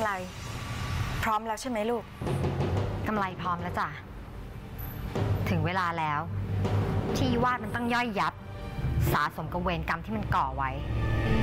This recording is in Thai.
ไรพร้อมแล้วใช่ไหมลูกกำไรพร้อมแล้วจ้ะถึงเวลาแล้วที่วาดมันต้องย่อยยับสะสมกับเวรกรรมที่มันก่อไว้